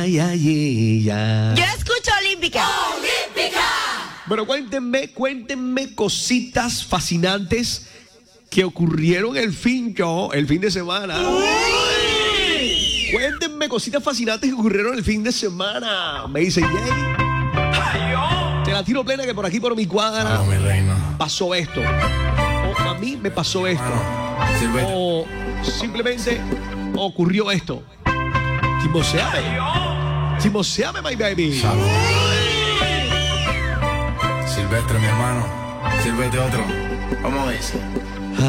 Ay, ay, ay. Yo escucho Olímpica. Bueno, cuéntenme cositas fascinantes que ocurrieron el fin de semana. Cuéntenme cositas fascinantes que ocurrieron el fin de semana. Me dice Jay. Te la tiro plena que por aquí, por mi cuadra, mi reina. pasó esto. O a mí me pasó esto. O simplemente ocurrió esto. Chismoseame, my baby. Salud. Silvestre, mi hermano. Sírvete otro. ¿Cómo dice?